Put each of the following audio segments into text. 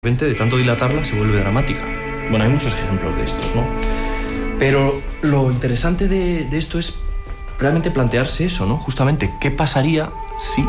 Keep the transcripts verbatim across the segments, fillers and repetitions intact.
De repente, de tanto dilatarla, se vuelve dramática. Bueno, hay muchos ejemplos de estos, ¿no? Pero lo interesante de, de esto es realmente plantearse eso, ¿no? Justamente, ¿qué pasaría si...?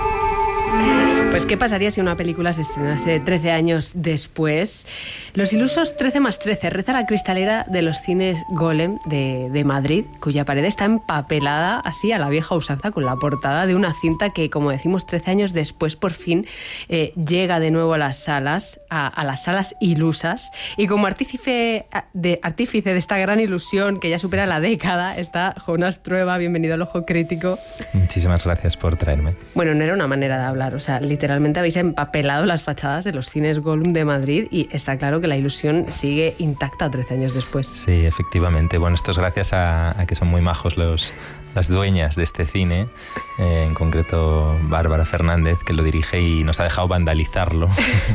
Pues, ¿qué pasaría si una película se estrenase trece años después? Los ilusos trece más trece reza la cristalera de los cines Golem de, de Madrid, cuya pared está empapelada así a la vieja usanza con la portada de una cinta que, como decimos, trece años después por fin eh, llega de nuevo a las salas, a, a las salas ilusas. Y como artífice de, artífice de esta gran ilusión que ya supera la década está Jonas Trueba. Bienvenido al Ojo Crítico. Muchísimas gracias por traerme. Bueno, no era una manera de hablar, o sea, literalmente habéis empapelado las fachadas de los cines Golem de Madrid y está claro que la ilusión sigue intacta trece años después. Sí, efectivamente. Bueno, esto es gracias a, a que son muy majos los, las dueñas de este cine, eh, en concreto Bárbara Fernández, que lo dirige y nos ha dejado vandalizarlo.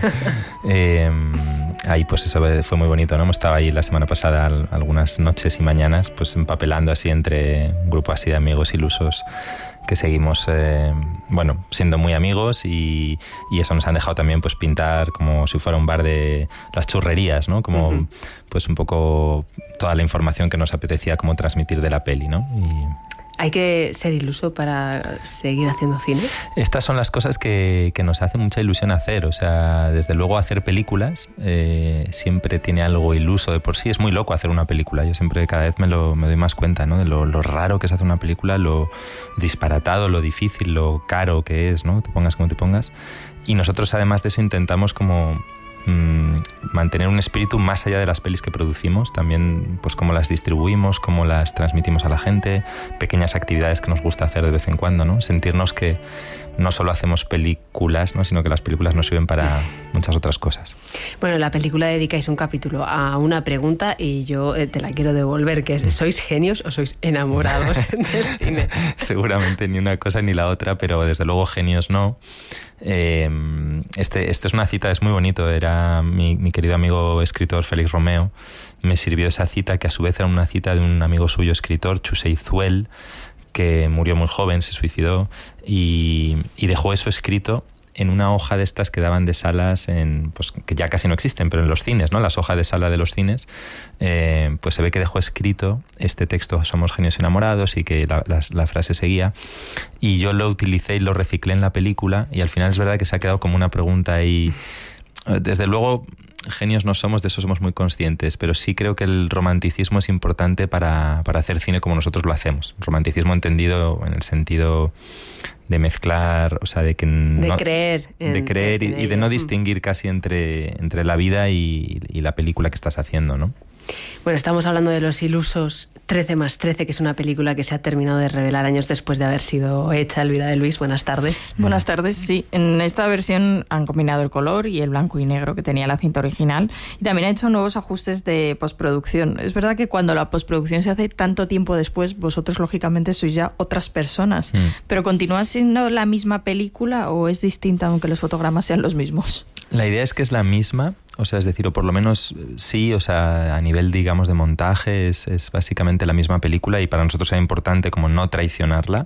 eh, ahí pues eso fue muy bonito, ¿no? Hemos estado ahí la semana pasada algunas noches y mañanas pues empapelando así entre un grupo así de amigos ilusos que seguimos, eh, bueno, siendo muy amigos y, y eso nos han dejado también pues pintar como si fuera un bar de las churrerías, ¿no? Como uh-huh. pues un poco toda la información que nos apetecía como transmitir de la peli, ¿no? Y... ¿Hay que ser iluso para seguir haciendo cine? Estas son las cosas que, que nos hace mucha ilusión hacer. O sea, desde luego hacer películas eh, siempre tiene algo iluso de por sí. Es muy loco hacer una película. Yo siempre cada vez me, lo, me doy más cuenta, ¿no? De lo, lo raro que es hacer una película, lo disparatado, lo difícil, lo caro que es, ¿no? Te pongas como te pongas. Y nosotros además de eso intentamos como... mantener un espíritu más allá de las pelis que producimos, también pues cómo las distribuimos, cómo las transmitimos a la gente, pequeñas actividades que nos gusta hacer de vez en cuando, ¿no? Sentirnos que no solo hacemos películas, ¿no? Sino que las películas nos sirven para muchas otras cosas. Bueno, en la película dedicáis un capítulo a una pregunta y yo te la quiero devolver, que es, ¿sois genios o sois enamorados del cine? Seguramente ni una cosa ni la otra, pero desde luego genios no. Eh, este, este es una cita, es muy bonito, era mi, mi querido amigo escritor Félix Romeo, me sirvió esa cita que a su vez era una cita de un amigo suyo escritor, Chusei Zuel, que murió muy joven, se suicidó y, y dejó eso escrito en una hoja de estas que daban de salas en, pues, que ya casi no existen, pero en los cines, ¿no? Las hojas de sala de los cines, eh, pues se ve que dejó escrito este texto, somos genios enamorados, y que la, la, la frase seguía, y yo lo utilicé y lo reciclé en la película, y al final es verdad que se ha quedado como una pregunta y desde luego genios no somos, de eso somos muy conscientes, pero sí creo que el romanticismo es importante para, para hacer cine como nosotros lo hacemos. Romanticismo entendido en el sentido de mezclar, o sea, de que de no, creer, en, de creer en y, y de no distinguir casi entre, entre la vida y, y la película que estás haciendo, ¿no? Bueno, estamos hablando de Los ilusos trece más trece, que es una película que se ha terminado de revelar años después de haber sido hecha. Elvira de Luis, buenas tardes. Buenas tardes, sí. En esta versión han combinado el color y el blanco y negro que tenía la cinta original y también ha hecho nuevos ajustes de postproducción. Es verdad que cuando la postproducción se hace tanto tiempo después, vosotros lógicamente sois ya otras personas, mm. pero ¿continúa siendo la misma película o es distinta aunque los fotogramas sean los mismos? La idea es que es la misma. O sea, es decir, o por lo menos sí, o sea, a nivel, digamos, de montaje es, es básicamente la misma película y para nosotros era importante como no traicionarla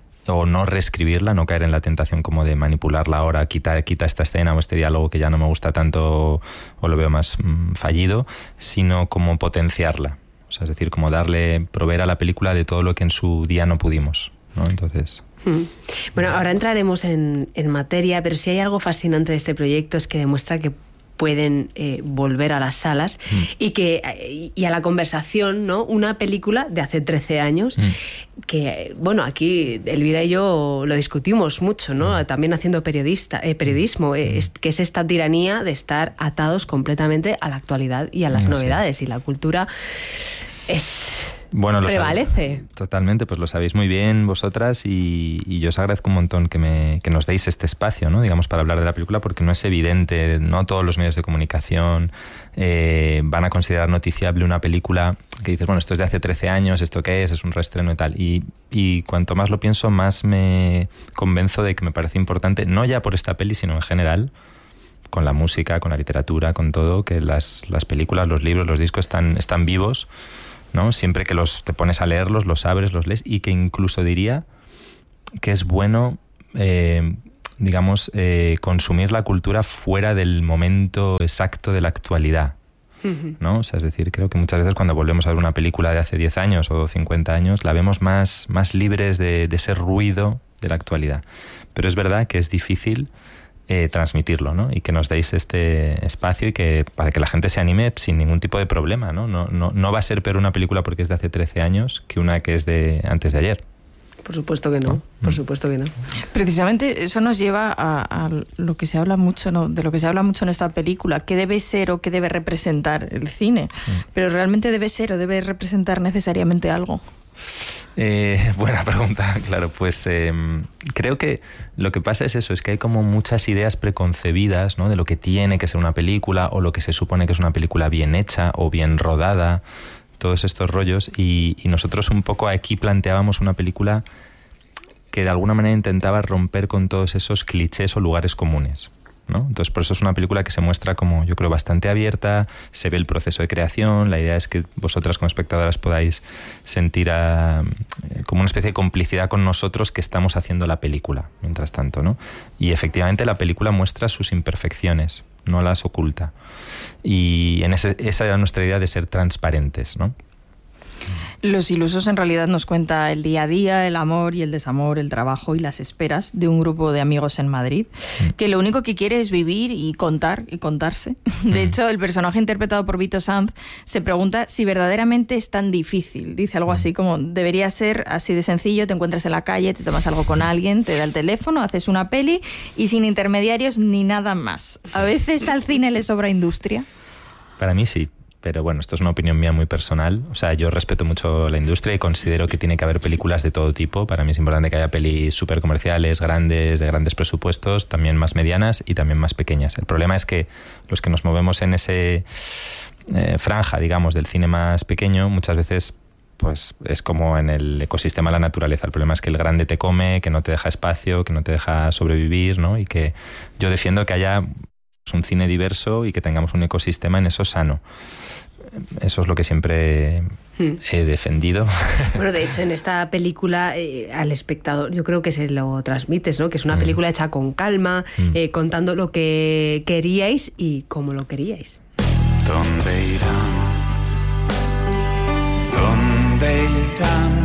o no reescribirla, no caer en la tentación como de manipularla ahora, quita, quita esta escena o este diálogo que ya no me gusta tanto o lo veo más mmm, fallido, sino como potenciarla. O sea, es decir, como darle, proveer a la película de todo lo que en su día no pudimos, ¿no? Entonces... Bueno, ahora entraremos en, en materia, pero si hay algo fascinante de este proyecto es que demuestra que pueden eh, volver a las salas mm. y que y a la conversación, ¿no? Una película de hace trece años mm. que, bueno, aquí Elvira y yo lo discutimos mucho, ¿no? Mm. También haciendo periodista, eh, periodismo, mm. eh, es, que es esta tiranía de estar atados completamente a la actualidad y a las no, novedades sí. Y la cultura es... Bueno, lo prevalece. Sabe, totalmente, pues lo sabéis muy bien vosotras y, y yo os agradezco un montón que, me, que nos deis este espacio, ¿no? Digamos, para hablar de la película, porque no es evidente, no todos los medios de comunicación eh, van a considerar noticiable una película que dices, bueno, esto es de hace trece años, ¿esto qué es? Es un reestreno y tal. Y, y cuanto más lo pienso, más me convenzo de que me parece importante, no ya por esta peli, sino en general, con la música, con la literatura, con todo, que las, las películas, los libros, los discos están, están vivos, ¿no? Siempre que los te pones a leerlos, los abres, los lees, y que incluso diría que es bueno eh, digamos, eh, consumir la cultura fuera del momento exacto de la actualidad, ¿no? O sea, es decir, creo que muchas veces cuando volvemos a ver una película de hace diez años o cincuenta años, la vemos más, más libres de, de ese ruido de la actualidad. Pero es verdad que es difícil eh, transmitirlo, ¿no? Y que nos deis este espacio y que para que la gente se anime sin ningún tipo de problema, ¿no? No, no, no va a ser peor una película porque es de hace trece años que una que es de antes de ayer. Por supuesto que no, por supuesto que no. Precisamente eso nos lleva a, a lo que se habla mucho, ¿no? De lo que se habla mucho en esta película, qué debe ser o qué debe representar el cine. Mm. Pero realmente debe ser o debe representar necesariamente algo. Eh, buena pregunta, claro, pues eh, creo que lo que pasa es eso, es que hay como muchas ideas preconcebidas, ¿no? De lo que tiene que ser una película o lo que se supone que es una película bien hecha o bien rodada, todos estos rollos, y, y nosotros un poco aquí planteábamos una película que de alguna manera intentaba romper con todos esos clichés o lugares comunes, ¿no? Entonces por eso es una película que se muestra como, yo creo, bastante abierta, se ve el proceso de creación, la idea es que vosotras como espectadoras podáis sentir a, eh, como una especie de complicidad con nosotros que estamos haciendo la película, mientras tanto, ¿no? Y efectivamente la película muestra sus imperfecciones, no las oculta. Y en ese, esa era nuestra idea de ser transparentes, ¿no? Los Ilusos en realidad nos cuenta el día a día, el amor y el desamor, el trabajo y las esperas de un grupo de amigos en Madrid, mm. que lo único que quiere es vivir y contar y contarse. De mm. hecho, el personaje interpretado por Vito Sanz se pregunta si verdaderamente es tan difícil. Dice algo mm. así como, debería ser así de sencillo, te encuentras en la calle, te tomas algo con alguien, te da el teléfono, haces una peli y sin intermediarios ni nada más. ¿A veces al cine le sobra industria? Para mí sí. Pero bueno, esto es una opinión mía muy personal. O sea, yo respeto mucho la industria y considero que tiene que haber películas de todo tipo. Para mí es importante que haya pelis súper comerciales, grandes, de grandes presupuestos, también más medianas y también más pequeñas. El problema es que los que nos movemos en ese eh, franja, digamos, del cine más pequeño, muchas veces pues es como en el ecosistema de la naturaleza. El problema es que el grande te come, que no te deja espacio, que no te deja sobrevivir, ¿no? Y que yo defiendo que haya un cine diverso y que tengamos un ecosistema en eso sano. Eso es lo que siempre hmm. he defendido. Bueno, de hecho, en esta película eh, al espectador yo creo que se lo transmites, ¿no? Que es una película mm. hecha con calma, mm. eh, contando lo que queríais y cómo lo queríais. ¿Dónde irán? ¿Dónde irán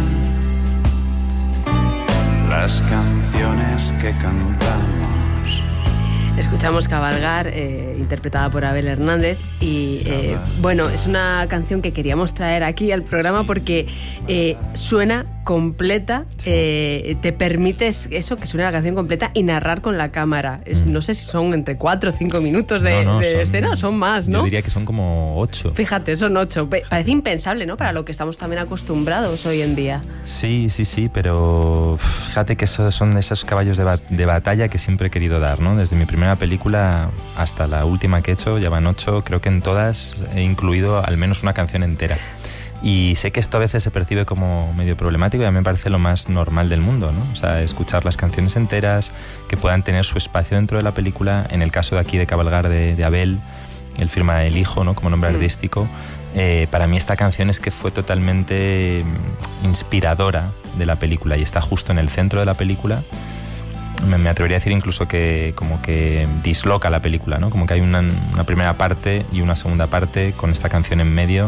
las canciones que cantamos? Escuchamos Cabalgar, eh, interpretada por Abel Hernández, y eh, bueno, es una canción que queríamos traer aquí al programa porque eh, suena completa, eh, te permites eso, que suene la canción completa y narrar con la cámara. Es, mm. No sé si son entre cuatro o cinco minutos de, no, no, de son, escena o son más, ¿no? Yo diría que son como ocho. Fíjate, son ocho. Parece impensable, ¿no? Para lo que estamos también acostumbrados hoy en día. Sí, sí, sí, pero fíjate que esos son esos caballos de, bat de batalla que siempre he querido dar, ¿no? Desde mi primera película hasta la última que he hecho, ya van ocho, creo que en todas he incluido al menos una canción entera. Y sé que esto a veces se percibe como medio problemático y a mí me parece lo más normal del mundo, ¿no? O sea, escuchar las canciones enteras, que puedan tener su espacio dentro de la película. En el caso de aquí de Cabalgar de, de Abel, él firma El Hijo, ¿no? Como nombre artístico. Eh, para mí esta canción es que fue totalmente inspiradora de la película y está justo en el centro de la película. Me, me atrevería a decir incluso que como que disloca la película, ¿no? Como que hay una, una primera parte y una segunda parte con esta canción en medio.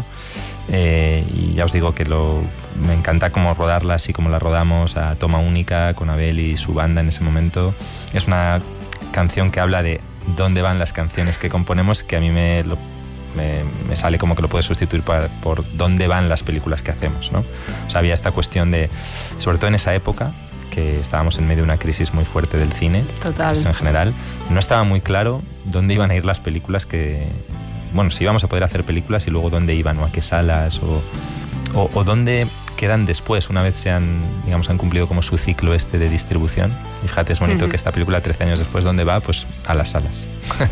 Eh, y ya os digo que lo, me encanta cómo rodarla así como la rodamos a toma única con Abel y su banda en ese momento. Es una canción que habla de dónde van las canciones que componemos, que a mí me, lo, me, me sale como que lo puedes sustituir por, por dónde van las películas que hacemos, ¿no? O sea, había esta cuestión de, sobre todo en esa época, que estábamos en medio de una crisis muy fuerte del cine. Total. En general, no estaba muy claro dónde iban a ir las películas que... Bueno, si íbamos a poder hacer películas y luego dónde iban o a qué salas o, o, o dónde quedan después, una vez se han, digamos, han cumplido como su ciclo este de distribución. Y fíjate, es bonito uh-huh. que esta película trece años después, ¿dónde va? Pues a las salas.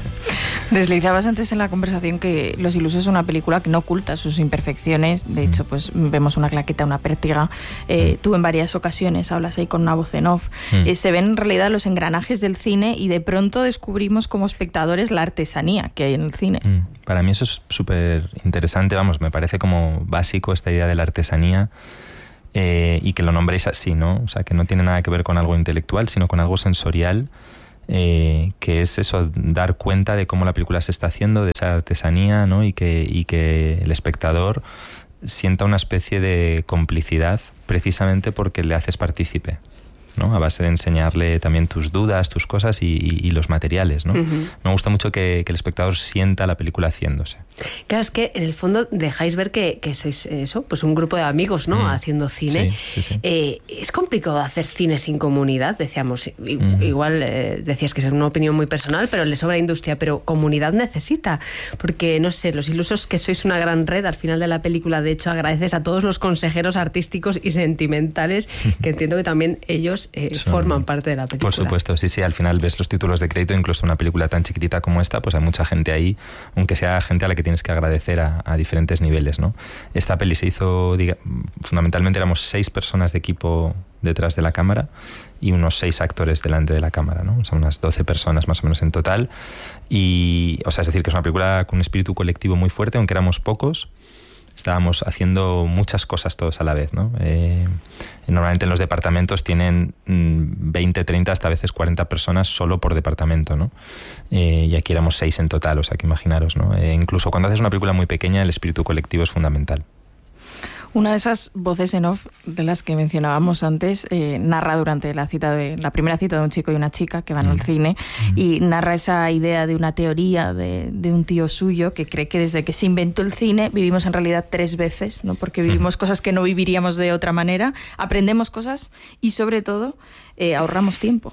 Deslizabas antes en la conversación que Los Ilusos es una película que no oculta sus imperfecciones. De hecho, pues vemos una claqueta, una pértiga. Eh, mm. Tú en varias ocasiones hablas ahí con una voz en off. Mm. Eh, se ven en realidad los engranajes del cine y de pronto descubrimos como espectadores la artesanía que hay en el cine. Mm. Para mí eso es súper interesante, vamos, me parece como básico esta idea de la artesanía. Eh, y que lo nombréis así, ¿no? O sea, que no tiene nada que ver con algo intelectual, sino con algo sensorial, eh, que es eso, dar cuenta de cómo la película se está haciendo, de esa artesanía, ¿no? y, que, y que el espectador sienta una especie de complicidad precisamente porque le haces partícipe, ¿no? A base de enseñarle también tus dudas, tus cosas y, y, y los materiales, ¿no? Uh-huh. Me gusta mucho que, que el espectador sienta la película haciéndose. Claro, es que en el fondo dejáis ver que, que sois eso, pues un grupo de amigos, ¿no? Mm. Haciendo cine. Sí, sí, sí. Eh, es complicado hacer cine sin comunidad, decíamos. Uh-huh. Igual eh, decías que es una opinión muy personal, pero le sobra industria, pero comunidad necesita. Porque, no sé, Los Ilusos, que sois una gran red, al final de la película, de hecho, agradeces a todos los consejeros artísticos y sentimentales, que entiendo que también ellos eh, Son, forman parte de la película. Por supuesto, sí, sí. Al final ves los títulos de crédito, incluso una película tan chiquitita como esta, pues hay mucha gente ahí, aunque sea gente a la que tienes que agradecer a, a diferentes niveles, ¿no? Esta peli se hizo, diga, fundamentalmente éramos seis personas de equipo detrás de la cámara y unos seis actores delante de la cámara, ¿no? O sea, unas doce personas más o menos en total. Y, o sea, es decir, que es una película con un espíritu colectivo muy fuerte, aunque éramos pocos. Estábamos haciendo muchas cosas todos a la vez, ¿no? Eh, normalmente en los departamentos tienen veinte, treinta, hasta a veces cuarenta personas solo por departamento, ¿no? Eh, y aquí éramos seis en total, o sea, que imaginaros, ¿no? Eh, incluso cuando haces una película muy pequeña, el espíritu colectivo es fundamental. Una de esas voces en off de las que mencionábamos antes eh, narra durante la cita de la primera cita de un chico y una chica que van mm. al cine mm. y narra esa idea de una teoría de, de un tío suyo que cree que desde que se inventó el cine vivimos en realidad tres veces, ¿no? Porque vivimos mm. cosas que no viviríamos de otra manera, aprendemos cosas y sobre todo eh, ahorramos tiempo.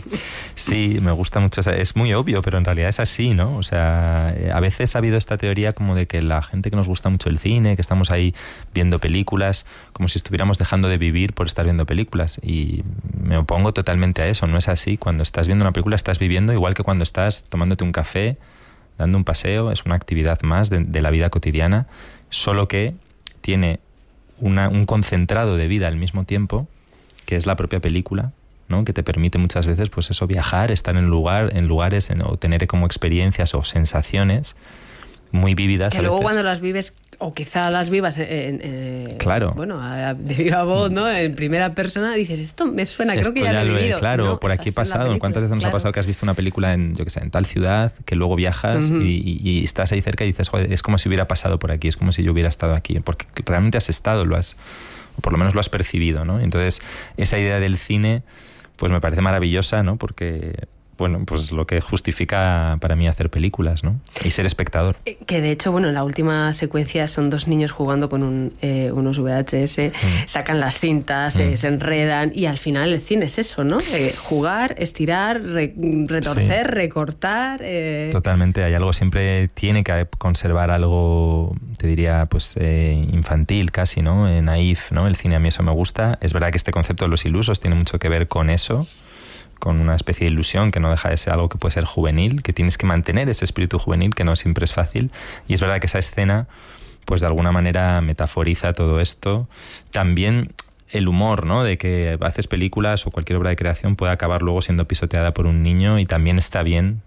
Sí, me gusta mucho. Es muy obvio, pero en realidad es así, ¿no? O sea, a veces ha habido esta teoría como de que la gente que nos gusta mucho el cine, que estamos ahí viendo películas, como si estuviéramos dejando de vivir por estar viendo películas. Y me opongo totalmente a eso. No es así. Cuando estás viendo una película estás viviendo igual que cuando estás tomándote un café, dando un paseo. Es una actividad más de, de la vida cotidiana, solo que tiene una, un concentrado de vida al mismo tiempo, que es la propia película, ¿no? Que te permite muchas veces, pues eso, viajar, estar en lugar, en lugares en, o tener como experiencias o sensaciones muy vívidas. Que a luego veces. Cuando las vives, o quizá las vivas en, en, claro. bueno, de viva voz, ¿no? En primera persona, dices, esto me suena, esto creo que ya, ya lo he vivido. Claro, no, por aquí he pasado. ¿Cuántas veces nos claro. ha pasado que has visto una película en, yo qué sé, en tal ciudad, que luego viajas uh-huh. y, y, y estás ahí cerca y dices, joder, es como si hubiera pasado por aquí, es como si yo hubiera estado aquí, porque realmente has estado, lo has, o por lo menos lo has percibido, ¿no? Entonces, esa idea del cine pues me parece maravillosa, ¿no? Porque, bueno, pues lo que justifica para mí hacer películas, ¿no? Y ser espectador. Que de hecho, bueno, en la última secuencia son dos niños jugando con un, eh, unos V H S, mm. sacan las cintas, mm. eh, se enredan y al final el cine es eso, ¿no? Eh, jugar, estirar, re, retorcer, sí. recortar. Eh... Totalmente, hay algo, siempre tiene que conservar algo, te diría, pues eh, infantil casi, ¿no? Eh, naif, ¿no? El cine a mí eso me gusta. Es verdad que este concepto de los ilusos tiene mucho que ver con eso, con una especie de ilusión que no deja de ser algo que puede ser juvenil, que tienes que mantener ese espíritu juvenil, que no siempre es fácil. Y es verdad que esa escena, pues de alguna manera metaforiza todo esto. También el humor, ¿no? De que haces películas o cualquier obra de creación puede acabar luego siendo pisoteada por un niño y también está bien,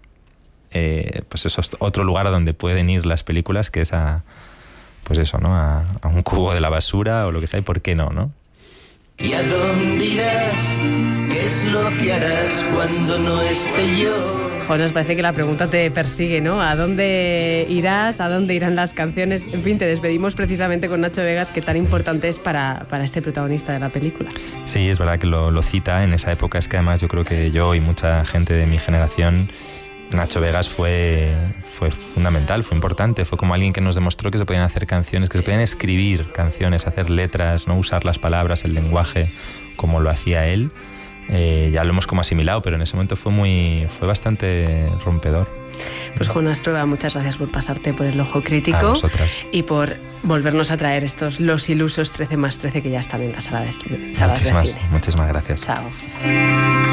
eh, pues eso es otro lugar a donde pueden ir las películas, que es a, pues eso, ¿no? A, a un cubo de la basura o lo que sea, y ¿por qué no, no? ¿Y a dónde irás? ¿Qué es lo que harás cuando no esté yo? Joder, nos parece que la pregunta te persigue, ¿no? ¿A dónde irás? ¿A dónde irán las canciones? En fin, te despedimos precisamente con Nacho Vegas, que tan sí. importante es para, para este protagonista de la película. Sí, es verdad que lo, lo cita en esa época. Es que además yo creo que yo y mucha gente de mi generación, Nacho Vegas fue, fue fundamental, fue importante, fue como alguien que nos demostró que se podían hacer canciones, que se podían escribir canciones, hacer letras, no usar las palabras, el lenguaje como lo hacía él. Eh, ya lo hemos como asimilado, pero en ese momento fue muy, fue bastante rompedor. Pues Jonas Trueba, muchas gracias por pasarte por el ojo crítico. A vosotras. Y por volvernos a traer estos Los Ilusos trece más trece que ya están en la sala de, sala muchísimas, de cine. Muchísimas gracias. Chao.